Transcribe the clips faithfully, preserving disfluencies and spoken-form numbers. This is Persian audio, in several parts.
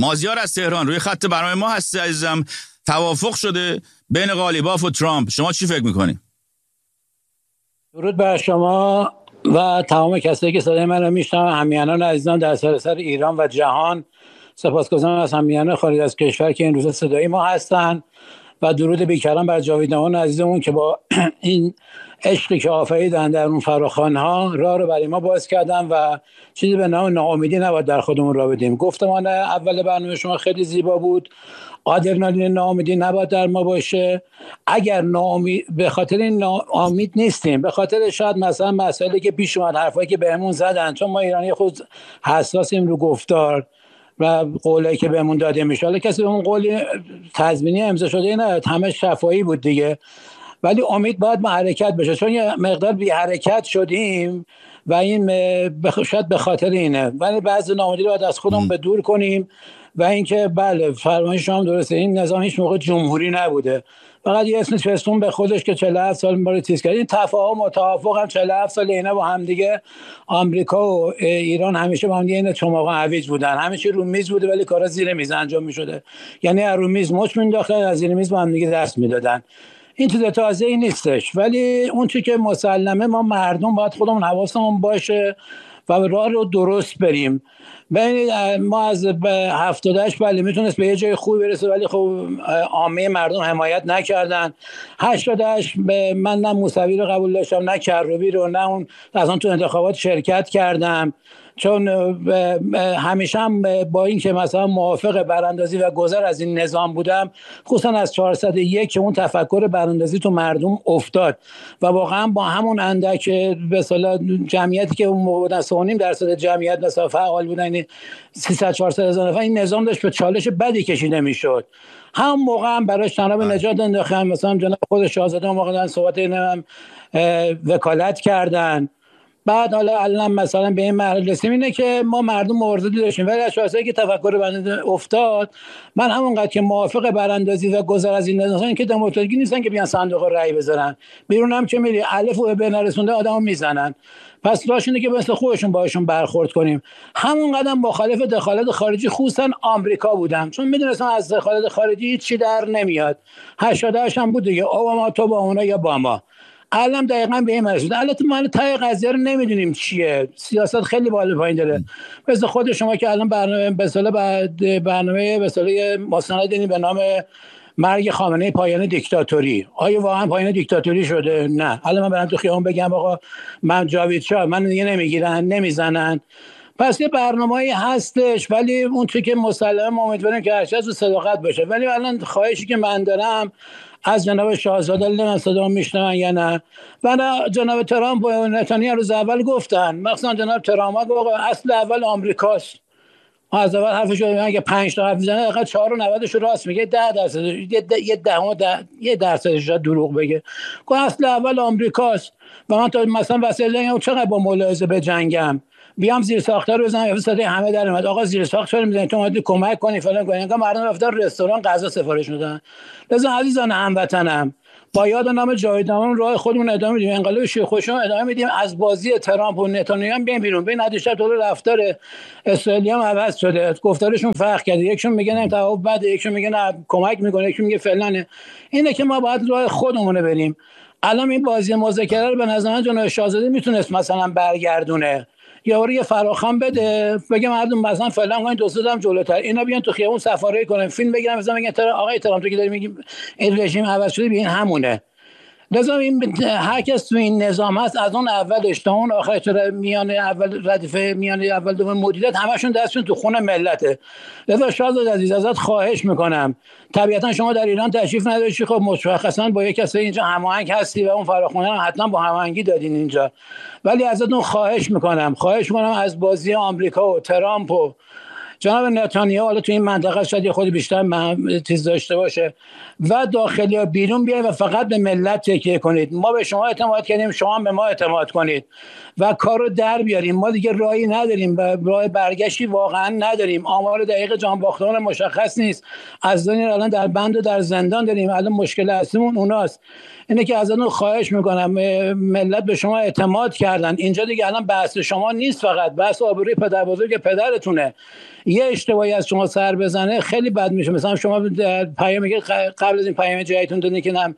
مازیار از تهران روی خط برنامه ما هستی عزیزم. توافق شده بین قالیباف و ترامپ، شما چی فکر میکنید؟ درود بر شما و تمام کسایی که صدای من رو میشنون، همیهنان عزیزان در سراسر ایران و جهان. سپاسگزارم از همیهنان خارج از کشور که این روزا صدای ما هستن و درود بیکران بر جاویدان عزیزمون که با این عشقی که آفریدن در اون فراخوان‌ها راه رو برای ما باز کردن و چیزی به نام ناامیدی نباید در خودمون را بدیم. گفتمان اول برنامه شما خیلی زیبا بود. آدرنالین ناامیدی نباید در ما باشه. اگر ناامید به خاطر این ناامید نیستیم، به خاطر شاید مثلا مسائلی که پیش اومد، حرفایی که بهمون زدن، چون ما ایرانی خود حساسیم رو گفتار و قولی که بهمون داده میشه. حالا کسی بهمون قولی تضمینی امضا شده نه، همه شفاهی بود دیگه. ولی امید باید ما حرکت بشه، چون یه مقدار بی حرکت شدیم و این بخ... شاید به خاطر اینه. ولی بعضی ناامیدی رو باید از خودمون به دور کنیم و اینکه بله فرمایش شما درسته، این نظام هیچ موقع جمهوری نبوده، فقط یه اسم چسبون به خودش که چهل و هفت سال ما رو تیز کرد. این تفاهم و توافق هم چهل و هفت سال اینا با هم دیگه، آمریکا و ایران همیشه با هم دیگه این چماق هویج بودن، همیشه رو میز بوده ولی کارا زیر میز انجام میشده. یعنی از رو میز مچ مینداختن، از زیر میز با هم دیگه دست میدادن. این چیز تازه‌ای نیستش، ولی اون چیزی که مسلمه ما مردم باید خودمون حواسمون باشه و راه رو درست بریم. ببینید ما از هفتاد و هشت بله میتونست به یه جای خوبی برسه، ولی خب عامه مردم حمایت نکردن. هشتاد و هشت من نه موسوی رو قبول داشتم، نه کروبی رو، نه اون اصلا تو انتخابات شرکت کردم، چون همیشه هم با این که مثلا موافق براندازی و گذر از این نظام بودم، خصوصا از چهارصد و یک که اون تفکر براندازی تو مردم افتاد و واقعا با همون اندک به اصطلاح جمعیتی که اون موقع بودن سه و نیم درصد جمعیت مثلا فعال بودن، سیصد چهارصد هزار نفر، این نظام داشت به چالش بدی کشیده میشد. هم موقع هم براش جناب نجات انداختن، مثلا جناب خود شاهزاده موقع دارن صحبت اینم وکالت کردن. بعد حالا الان مثلا به این مرحله رسیدیم اینه که ما مردم موردی داشتیم، ولی از واسه که تفکر براندازی افتاد، من همونقدر که موافق براندازی و گذر از این نظام که دموکراتیک نیستن که بیان صندوق رأی بذارن، بیرون هم که میری الف و ب نرسونده آدمو میزنن. پس راش اینه که مثل خودشون باهاشون برخورد کنیم. همون قدم مخالف دخالت خارجی خصوصا آمریکا بودم، چون میدونستم از دخالت خارجی چی در نمیاد. هشتاد و هشت هم بود دیگه، اوباما تو با اونا یا با ما. الان دقیقاً به این رسید. البته ما ته قضیه رو نمیدونیم چیه، سیاست خیلی بالا پایین داره. مثل خود شما که الان برنامه به اصطلاح برنامه به اصطلاح مستند دارین به نام مرگ خامنه‌ای پایان دیکتاتوری. آیا واقعا پایان دیکتاتوری شده؟ نه. الان من برام تو خیابون بگم آقا من جاوید شاه، من دیگه نمیگیرن، نمیزنن. پس یه برنامه‌ای هستش، ولی اون چیزی که مسلماً امیدوارم که هر چیز صداقت باشه. ولی الان خواهشی که من دارم از جناب شاهزاده، من صدا میشنون یا نه، و جناب ترامپ و نتانیاهو روز اول گفتن، مثلا جناب ترامپ گفت اصل اول آمریکاست. از اول حرفش رو اگه پنج تا حرف میزنه دقیقاً چهار و نود رو راست میگه، ده درصد یه ده ده یه درصدش دروغ بگه. گفت اصل اول آمریکاست و من تا مثلا وسیله چقدر با ملاحظه به جنگم بیام زیر ساختار رو بزنم، صدای همه در اومد آقا زیر ساخت چرا میزنید، تو اومدی کمک کنی فلان کنی. انگار مردم رفتن رستوران غذا سفارش میدن. لذا عزیزان هموطنم، با یاد نام جاویدان راه خودمون ادامه میدیم، انقلاب شیوع خوشم ادامه میدیم، از بازی ترامپ و نتانیاهو هم بیایم بیرون. ببین ندیشتر طور رفتار اسرائیلی هم عوض شده، گفتارشون فرق کرده، یکشون میگه نه توافق بده، یکشون میگه نه کمک میکنه، یکشون میگه فلانه. اینه که ما باید راه خودمون بریم. الان این بازی مذاکره رو به نظر من جناب شاهزاده میتونست مثلا برگردونه، یا یه فراخوان بده بگم مردم مثلا فلان کنین، دوست دارم جلوتر اینا بیان تو خیابون سفارایی کنن، فیلم بگیرن مثلا بگن ترا آقای ترامپ تو که داری میگی این رژیم عوض شده، ببین همونه. لازم این هر کس تو این نظام هست از اون اولش تا اون آخرش، میان اول ردیف میان اول دوم مدیریت همشون دستشون تو خون ملته. لذا شاهزاده عزیز ازت خواهش میکنم، طبیعتا شما در ایران تشریف نداشتی، خب مشخصا با یک کسی اینجا هماهنگ هستی و اون فراخوانه هم حتما با هماهنگی دادین اینجا، ولی ازتون خواهش میکنم خواهش میکنم از بازی آمریکا و ترامپ و جناب نتانیاهو، حالا تو این منطقه شاید خود بیشتر چیز داشته باشه، و داخلی و بیرون بیاید و فقط به ملت تکیه کنید. ما به شما اعتماد کردیم، شما هم به ما اعتماد کنید و کارو در بیاریم. ما دیگه راهی نداریم، راه برگشتی واقعا نداریم. آمار دقیق جانباختگان مشخص نیست، از دنیا الان در بند و در زندان داریم. الان مشکل اصلیمون اوناست. اینه که ازتون خواهش میکنم، ملت به شما اعتماد کردن، اینجا دیگه الان بحث شما نیست، فقط بحث آبروی پدر بزرگ پدرتونه. یه اشتباهی از شما سر بزنه خیلی بد میشه. مثلا شما پیامی که قبل از این پیام جایتون دادین که نم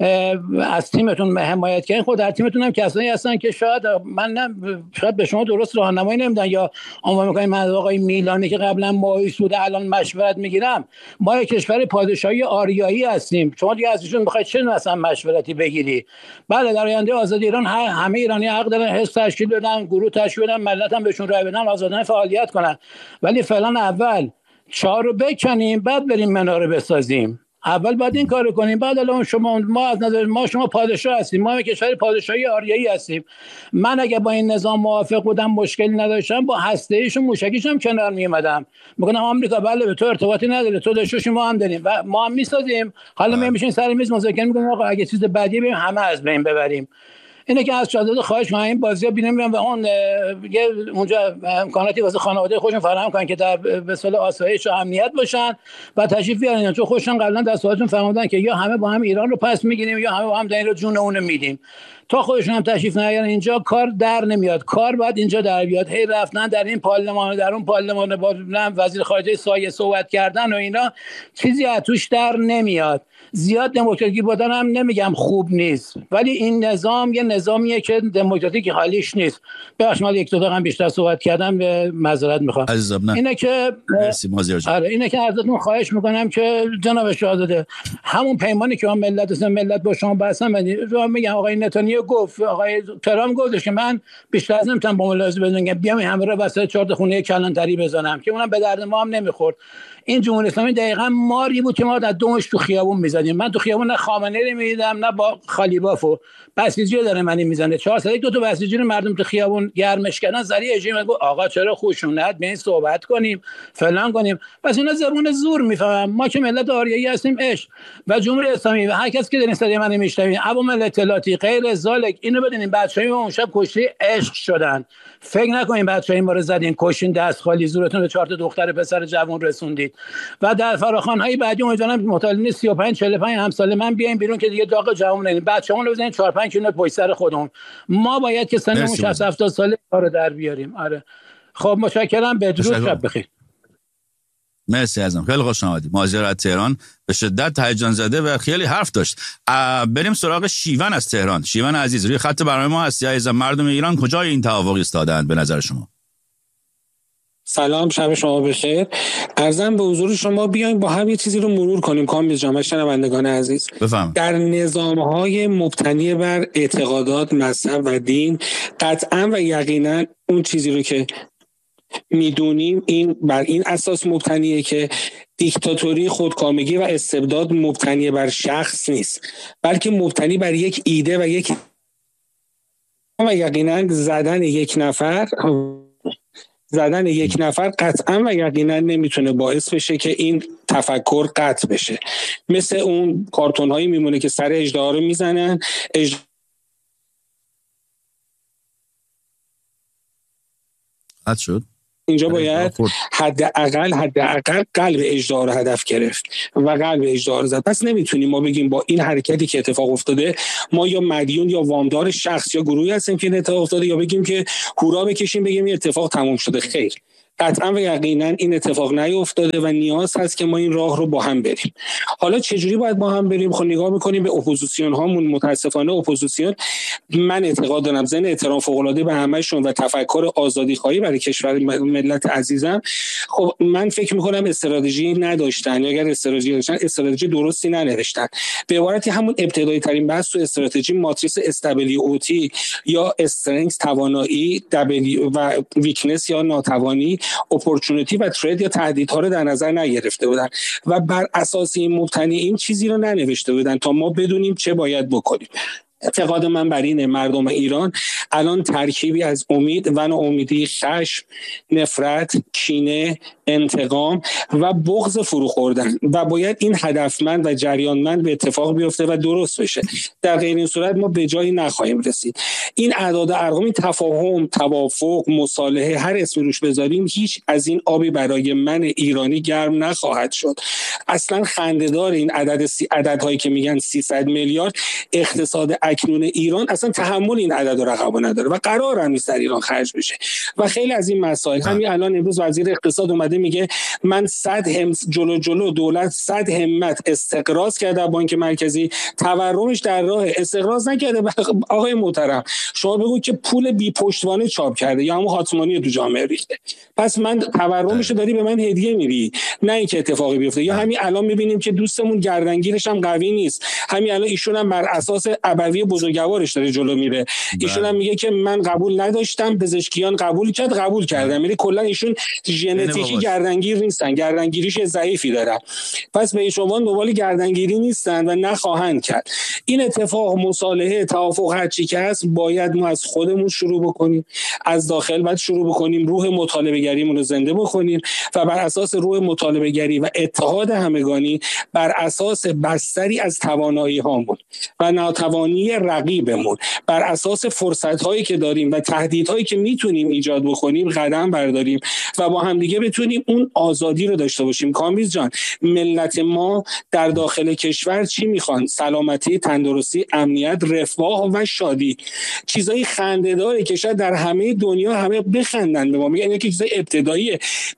از تیمتون حمایت کردین، خود در تیمتون هم کسایی هستن که شاید من نه شاید به شما درست راهنمایی نمیدن یا عنوان میکنین من آقای میلانی که قبلا مایوس بوده الان مشورت میگیرم. ما یک کشور پادشاهی آریایی هستیم، شما دیگه ازشون میخواید چه مثلا مشورتی بگیری؟ بله در آینده آزادی ایران همه ایرانی حق دارن حزب تشکیل بدن، گروه تشکیل بدن، ملت هم بهشون رای بدن، آزادانه فعالیت کنن، ولی فعلا اول چهار رو بکنیم بعد بریم مناره بسازیم. اول بعد این کارو کنیم، بعد الان شما ما از نظر ما شما پادشاه هستیم، ما کشور پادشاهی آریایی هستیم. من اگه با این نظام موافق بودم مشکلی نداشتم، با هسته ایشون موشکیش هم کنار می اومدم، میگم آمریکا بله به تو ارتباطی نداره، تو داشتش ما هم داریم و ما هم میسازیم. حالا می میشین سر میز مذاکره میکنیم آقا اگه چیز بدی بریم همه از بین ببریم. اینه که از شاهزاده خواهش کنم این بازی‌ها ببینم میرم و اون یه اونجا امکاناتی واسه خانواده خودشون فراهم کنن که در به اصطلاح آسایش و امنیت باشن و تشریف بیارن، چون خودشون قبلا دستوراتون فرمودن که یا همه با هم ایران رو پس میگیریم یا همه با هم این رو جون اون میدیم. تا خودشون هم تشریف نیارن اینجا کار در نمیاد. کار باید اینجا در بیاد. هی رفتن در این پارلمان در اون پارلمان با وزیر خارجه سایه صحبت کردن و اینا چیزی از توش در نمیاد. زیاد دموکراتیک بودن هم نمیگم خوب نیست، ولی این نظام یه نظامیه که دموکراتیک حالیش نیست. بخش من یک دو دقیقه بیشتر صحبت کردم، به معذرت میخوام. اینه که مرسی مازیار جان. آره اینه که ازتون خواهش میکنم که جناب شاهزاده همون پیمانی که ملت است ملت با شما بحثم بدید. میگم آقای نتانیاهو گفت، آقای ترامپ گفتش که من بیشتر از نمیتونم با ملاحظه بزنم بیام همه رو وسط چهار تا خونه کلانتری بزنم که اونم به درد ما هم نمیخورد. این جمهوری اسلامی دقیقاً ماری بود که ما در دومش تو خیابون میزدیم. من تو خیابون نه خامنه‌ای رو میدیدم نه با خالیبافو. بسیجی داره منی میزنه. چهارصد دو تا بسیجی رو مردم تو خیابون گرمش کردن. زری اجیم گفت آقا چرا خشونت به این صحبت کنیم فلان کنیم. پس اینا زبون زور میفهمن. ما که ملت آریایی هستیم عشق و جمهوری اسلامی و هر کس که در این صدای من میشنوین عوامل اطلاعاتی غیر زالک اینو بدونین بچه‌ای ما اون شب کشتی عشق شدن. فکر نکنین بچه‌ای ما رو زدین کشین دست خالی زورتون به چهار تا دختر پسر جوان رسوندید. و در فراخوان‌های بعدی امیدوارم مطالعه سی و پنج چهل و پنج همسال من بیایم بیرون که دیگه داغ جوون نگیم. بچه‌مون رو بزنین چهار پنج کیلومتر پشت سر خودمون. ما باید که سنمون شصت هفتاد ساله کارو در بیاریم. آره خب متشکرم. بدرود، شب بخیر. مرسی ازم، خیلی خوش آمدید. مازیار از تهران به شدت هیجان زده و خیلی حرف داشت. بریم سراغ شیون از تهران. شیون عزیز روی خط برنامه ما هستی عزیزم. مردم ایران کجای این توافق ایستادند به نظر شما؟ سلام، شب شما بخیر. عرضم به حضور شما بیایم با هم یه چیزی رو مرور کنیم کامل جامعه شنوندگان عزیز. بفهم. در نظام‌های مبتنی بر اعتقادات، مذهب و دین قطعاً و یقیناً اون چیزی رو که میدونیم این بر این اساس مبتنیه که دیکتاتوری، خودکامگی و استبداد مبتنی بر شخص نیست، بلکه مبتنی بر یک ایده و یک و یقیناً زدن یک نفر زدن یک نفر قطعا و یقینا نمیتونه باعث بشه که این تفکر قطع بشه. مثل اون کارتون هایی میمونه که سر اژدها رو میزنن، اج... قطع شد. اینجا باید حداقل حداقل قلب اژدها رو هدف گرفت و قلب اژدها رو زد. پس نمیتونیم ما بگیم با این حرکتی که اتفاق افتاده ما یا مدیون یا وامدار شخص یا گروهی هستیم که این اتفاق افتاده، یا بگیم که هورا بکشیم بگیم این اتفاق تموم شده. خیر، قطعا و یقینا این اتفاق نیفتاده و نیاز هست که ما این راه رو با هم بریم. حالا چجوری باید با هم بریم؟ خب نگاه میکنیم به اپوزیسیون هامون. متاسفانه اپوزیسیون، من اعتقاد دارم ضمن احترام فوق العاده به همه‌شون و تفکر آزادی خواهی برای کشور ملت عزیزم، خب من فکر میکنم استراتژی نداشتن، یا اگر استراتژی داشتن استراتژی درستی ننوشتن. به عبارتی همون ابتدایی ترین بحث تو استراتژی ماتریس استابیلیتی یا استرنگث توانایی و ویکنس یا ناتوانی، اپورتونتی و ترید یا تهدیدها رو در نظر نگرفته بودن و بر اساس این مبتنی این چیزی رو ننوشته بودن تا ما بدونیم چه باید بکنیم. اعتقاد من بر اینه مردم ایران الان ترکیبی از امید و ناامیدی، خشم، نفرت، کینه، انتقام و بغض فرو خوردن و باید این هدفمند و جریانمند به اتفاق بیفته و درست بشه. در غیر این صورت ما به جایی نخواهیم رسید. این اعداد و ارقام، این تفاهم، توافق، مصالحه، هر اسمی روش بذاریم، هیچ از این آبی برای من ایرانی گرم نخواهد شد. اصلا خنده‌دار این عدد سی عددهایی که میگن سیصد میلیارد اقتصاد اکنون ایران اصلا تحمل این عدد و رقم نداره و قرار هم نیست در ایران خرج بشه و خیلی از این مسائل. همین الان امروز وزیر اقتصاد اومده میگه من صد هم جلو جلو دولت صد همت استقراض کرده، بانک مرکزی تورمش در راه، استقراض نکرده. آقای محترم شما بگو که پول بی پشتوانه چاپ کرده یا همون هاتمانی تو جامعه ریخته، پس من تورمشو داری به من هدیه میدی، نه اینکه اتفاقی بیفته. یا همین الان میبینیم که دوستمون گردنگیرش هم قوی نیست، همین الان ایشون هم بر اساس ابوی بزرگوارش داره جلو میره. ایشون هم میگه که من قبول نداشتم، پزشکیان قبول کرد، قبول کردم. یعنی کلا ایشون ژنتیکی گردنگیر نیستن، گردنگیریش ضعیفی داره، پس به شما دنبال گردنگیری نیستن و نخواهند کرد. این اتفاق، مصالحه، توافق، هر چی که هست باید ما از خودمون شروع بکنیم، از داخل باید شروع بکنیم، روح مطالبه گریمون رو زنده بکنیم و بر اساس روح مطالبه گری و اتحاد همگانی، بر اساس بستری از توانایی هامون و ناتوانی رقیبمون، بر اساس فرصت هایی که داریم و تهدیدهایی که میتونیم ایجاد بکنیم قدم برداریم و با هم دیگه بتونیم اون آزادی رو داشته باشیم. کامبیز جان، ملت ما در داخل کشور چی میخوان؟ سلامتی، تندرستی، امنیت، رفاه و شادی، چیزای خنده‌داره که شاید در همه دنیا همه بخندن به ما، میگن که چیزای ابتدایی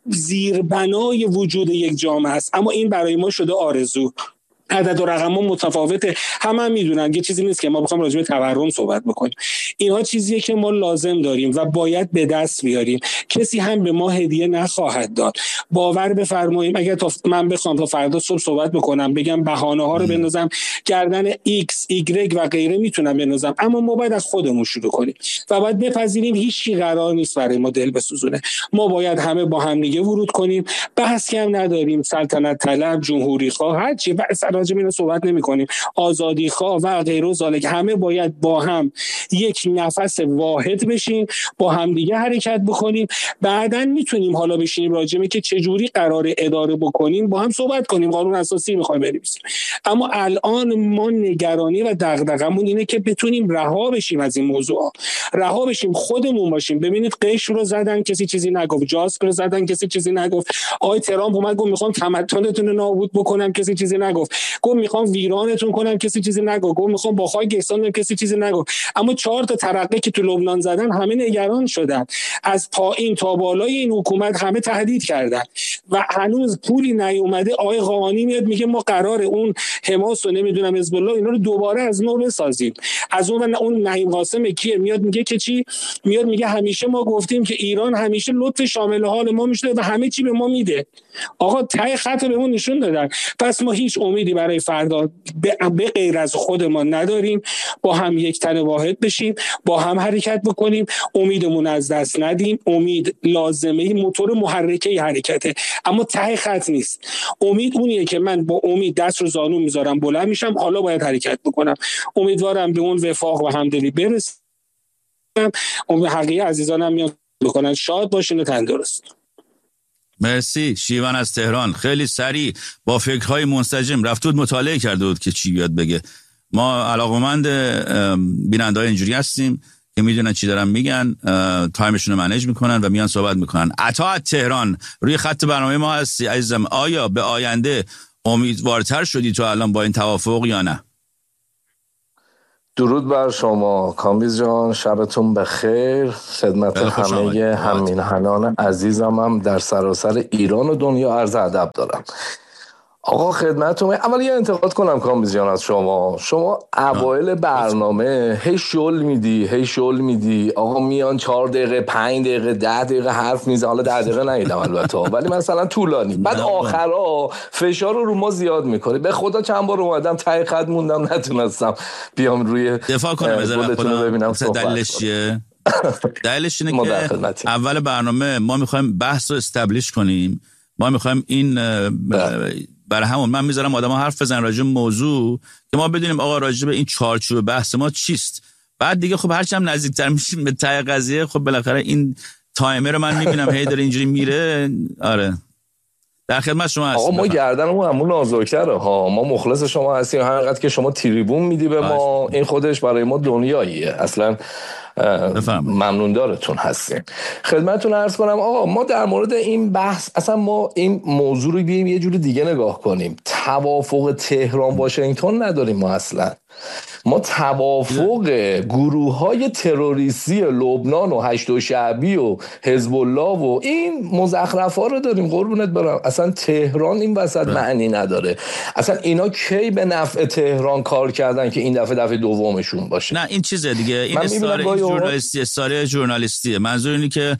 زیربنای وجود یک جامعه است، اما این برای ما شده آرزو. عدد و رقم متفاوته، همه هم میدونن، یه چیزی نیست که ما بخوام راجع به تورم صحبت بکنیم. اینها چیزیه که ما لازم داریم و باید به دست بیاریم. کسی هم به ما هدیه نخواهد داد. باور بفرمایید اگر تا من بخوام تا فردا صبح صحبت بکنم بگم بهانه ها رو بندازم گردن ایکس ایگرگ و غیره میتونم بندازم، اما ما باید از خودمون شروع کنیم و باید بپذیریم هیچ چیز قرار نیست برای ما دل بسوزونه. ما باید همه با هم دیگه ورود کنیم، بحث کم نداریم، سلطنت طلب، جمهوری خواه، هر چی راجع به اینا صحبت نمی‌کنیم، آزادی خواه و غیره و ذالک، همه باید با هم یک نفس واحد بشیم، با هم دیگه حرکت بکنیم. بعداً میتونیم حالا بشینیم راجع به که چه جوری قرار اداره بکنیم با هم صحبت کنیم، قانون اساسی می‌خوایم بنویسیم. اما الان ما نگرانی و دغدغمون اینه که بتونیم رها بشیم از این موضوع، رها بشیم، خودمون باشیم. ببینید قشم رو زدن کسی چیزی نگفت، جاسپ رو زدن کسی چیزی نگفت، آقای ترامپ اومد گفت می‌خوام تمدنتون رو نابود بکنم، کسی چیزی نگفت، گفت میخوام ویرانتون کنم، کسی چیزی نگفت، گفت میخوام با خاک گستان، کسی چیزی نگفت. اما چهار تا ترقه که تو لبنان زدن همه نگران شدن، از پایین تا بالای این حکومت همه تهدید کردن و هنوز پولی نیومده. آقای قانی میاد میگه ما قرار اون حماس و نمیدونم حزب الله اینا رو دوباره از نو بسازیم. از اون اون نعیم قاسم کیه میاد میگه که چی؟ میاد میگه همیشه ما گفتیم که ایران همیشه لطف شامل حال ما میشه و همه چی به ما میده. آقا ته خط بهمون نشون دادن، پس ما هیچ امیدی برای فردا به غیر از خودمان نداریم. با هم یک تن واحد بشیم، با هم حرکت بکنیم، امیدمون از دست ندیم. امید لازمه موتور محرکه حرکته، اما ته خط نیست. امید اونیه که من با امید دست رو زانو میذارم بلند میشم، حالا باید حرکت بکنم. امیدوارم به اون وفاق و همدلی برسیم. امید حقیقی عزیزانم میان بکنن شاد باشین و تندرست. مرسی. شیون از تهران خیلی سریع با فکرهای منسجم رفت بود مطالعه کرده بود که چی بیاد بگه. ما علاقمند بیننده‌های اینجوری هستیم که میدونن چی دارن میگن، تایمشون رو منیج میکنن و میان صحبت میکنن. عطا از تهران روی خط برنامه ما هستی عزیزم. آیا به آینده امیدوارتر شدی تو الان با این توافق یا نه؟ درود بر شما کامبیز جان، شبتون بخیر. خدمت همه هم‌میهنان عزیزم هم در سراسر ایران و دنیا عرض ادب دارم. آقا خدمتتون، اول یه انتقاد کنم کامبیز جان از شما. شما اوایل برنامه هی شل میدی هی شل میدی آقا میان چهار دقیقه پنج دقیقه ده دقیقه حرف میزنن. حالا ده دقیقه نیدم البته، ولی مثلا طولانی. بعد آخرا فشار رو رو ما زیاد میکنه. به خدا چند بار اومدم ته خط موندم نتونستم بیام روی دفاع کنم بذارم ببینم دلیلش چیه. دلیلش اینه که اول برنامه ما میخوایم بحث رو استبلیش کنیم. ما میخوایم این برای همون من میذارم آدم ها حرف بزن راجع به موضوع که ما بدونیم آقا راجع به این چارچوب بحث ما چیست. بعد دیگه خب هرچی هم نزدیکتر میشیم به ته قضیه، خب بالاخره این تایمر رو من میبینم هی داره اینجوری میره. آره در خدمت شما هستیم. آقا ما گردنمون همون نازک‌تره ها، ما مخلص شما هستیم. همینقدر که شما تریبون میدی به ما، این خودش برای ما دنیاییه. اصلا ممنون دارتون هستیم. خدمتتون عرض کنم آقا ما در مورد این بحث اصلا ما این موضوع رو بیایم یه جوری دیگه نگاه کنیم. توافق تهران واشنگتن نداریم ما اصلا. ما توافق گروه های تروریستی لبنان و هشت و شعبی و حزب الله و این مزخرف ها رو داریم قربونت برم. اصلا تهران این وسط معنی نداره. اصلا اینا کی به نفع تهران کار کردن که این دفعه دفعه دومشون باشه؟ نه این چیزه دیگه، این استاره ژورنالیستی استاره ژورنالیستیه. منظور اینه که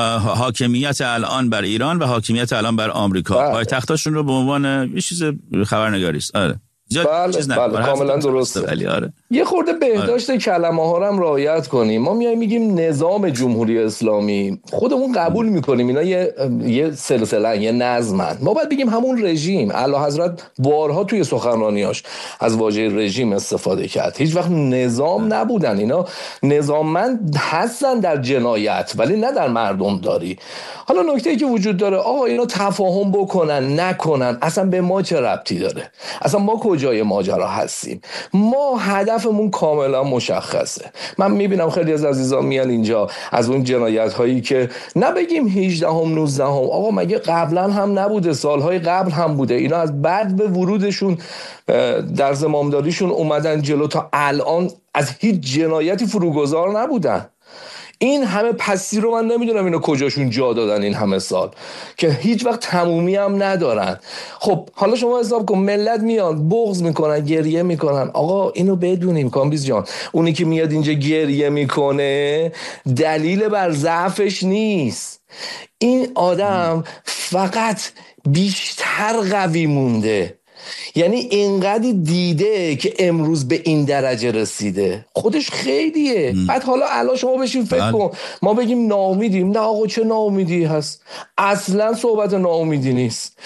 حاکمیت الان بر ایران و حاکمیت الان بر آمریکا پایتختاشون رو به عنوان یه چیز خبرنگاری است. آره بله چیز بله کاملا درسته. ولی آره یه خورده بهداشت آره. کلمه ها رو هم رعایت کنیم. ما میایم میگیم نظام جمهوری اسلامی، خودمون قبول میکنیم اینا یه یه سلسله یه نظمن. ما باید بگیم همون رژیم. اعلیحضرت بارها توی سخنرانیاش از واژه رژیم استفاده کرد. هیچ وقت نظام نبودن. اینا نظاممند هستن در جنایت ولی نه در مردم داری. حالا نکته‌ای که وجود داره آقا اینا تفاهم بکنن نکنن اصلا به ما چه ربطی داره؟ اصلا ما کجای ماجرا هستیم؟ ما هدفمون کاملا مشخصه. من میبینم خیلی از عزیزان میان اینجا از اون جنایت هایی که نبگیم هجده هم نوزده هم آقا مگه قبلا هم نبوده؟ سالهای قبل هم بوده. اینا از بعد به ورودشون در زمامداریشون اومدن جلو تا الان از هیچ جنایتی فروگذار نبودن. این همه پسی رو من نمیدونم اینو کجاشون جا دادن این همه سال که هیچ وقت تمومی هم ندارن. خب حالا شما حساب کن ملت میان بغض میکنن گریه میکنن. آقا اینو بدونیم کامبیز جان، اونی که میاد اینجا گریه میکنه دلیل بر ضعفش نیست. این آدم فقط بیشتر قوی مونده. یعنی اینقدر دیده که امروز به این درجه رسیده، خودش خیلیه. بعد حالا الان شما بشین فکر کن ما بگیم ناامیدیم. نه آقا چه ناامیدی هست؟ اصلا صحبت ناامیدی نیست.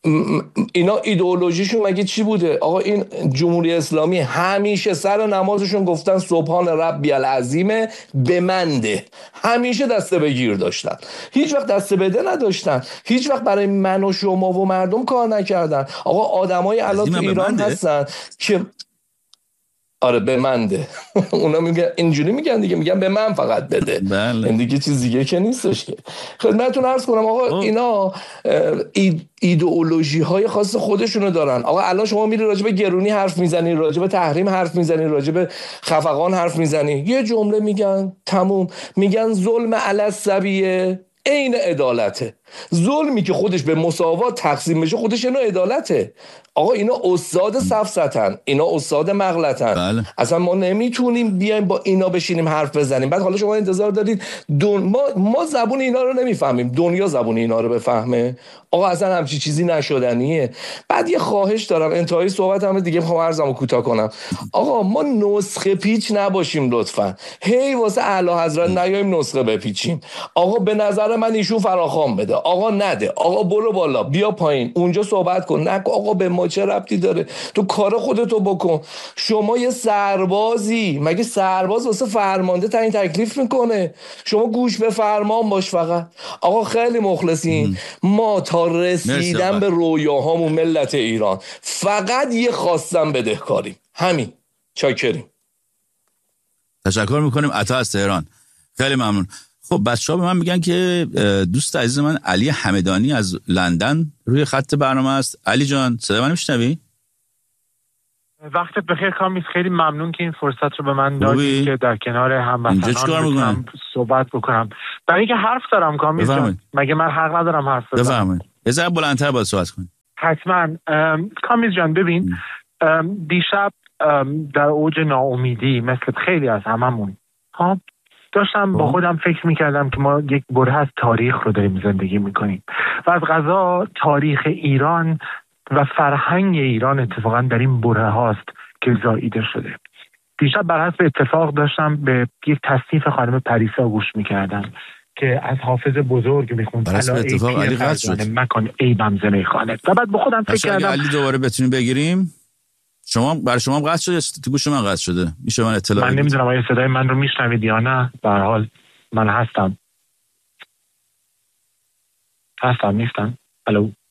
اینا ایدئولوژیشون مگه چی بوده؟ آقا این جمهوری اسلامی همیشه سر نمازشون گفتن سبحان ربی العظیم بمنده. همیشه دسته بگیر داشتن، هیچ وقت دسته بده نداشتن، هیچ وقت برای من و شما و مردم کار نکردن. آقا آدمای الان تو ایران هستن که آره به منده. اونا میگن اینجوری میگن دیگه، میگن به من فقط بده. بله. این دیگه چیز دیگه که نیستش که. خدمتتون عرض کنم آقا اوه. اینا اید ایدئولوژی های خاص خودشونو دارن. آقا الان شما میری راجع به گرونی حرف میزنی، راجع به تحریم حرف میزنی، راجع به خفقان حرف میزنی، یه جمله میگن تموم. میگن ظلم علی السبیه عین عدالته. ظلمی که خودش به مساوات تقسیم بشه خودش اینو عدالته. آقا اینا استاد سفسطن، اینا استاد مغلطن. بله. اصلا ما نمیتونیم بیایم با اینا بشینیم حرف بزنیم. بعد حالا شما انتظار دارید دون... ما ما زبون اینا رو نمیفهمیم، دنیا زبون اینا رو بفهمه؟ آقا اصلا همچی چیزی نشدنیه. بعد یه خواهش دارم انتهای صحبت هم دیگه میخوام عرضمو کوتاه کنم. آقا ما نسخه پیچ نباشیم لطفا. هی واسه اعلی حضرت نیایم نسخه بپیچیم. آقا به نظر من ایشون فراخوان بده، آقا نده، آقا برو بالا بیا پایین اونجا صحبت کن. نه آقا به ما چه ربطی داره؟ تو کار خودتو بکن. شما یه سربازی، مگه سرباز واسه فرمانده تعیین تکلیف میکنه؟ شما گوش به فرمان باش فقط. آقا خیلی مخلصین. ما تا رسیدن به رویاهامون ملت ایران فقط یه خواستم بدهکاریم، همین. چاکریم. تشکر میکنیم. عطا از تهران، خیلی ممنون. خب بچه‌ها به من میگن که دوست عزیز من علی همدانی از لندن روی خط برنامه است. علی جان صدای من میشنوی؟ وقتت بخیر کامیز، خیلی ممنون که این فرصت رو به من دادی که در کنار هموطنان صحبت بکنم. برای اینکه حرف دارم کامیز جان، مگه من حق ندارم حرف بزنم؟ بفرمایید. یه ذره بلندتر باید صحبت کنید. حتما. کامیز جان ببین، دیشب در اوج ناامیدی مثل خیلی از هممون ها داشتم با خودم فکر میکردم که ما یک بره از تاریخ رو داریم زندگی میکنیم و از قضا تاریخ ایران و فرهنگ ایران اتفاقا در این بره هاست که زاییده شده. دیشب بر حسب اتفاق داشتم به یک تصنیف خانم پریسا گوش میکردم که از حافظ بزرگ میخوند بر حسب اتفاق علی قطع شد مکان ایبم زمه خانه و بعد با خودم فکر کردم علی دوباره بتونیم بگیریم. شما برای شما قطع شده تو گوش من قطع شده؟ میشه من اطلاع من نمیدونم آیا صدای من رو میشنوید یا نه. به هر حال من هستم هستم نیستم. الو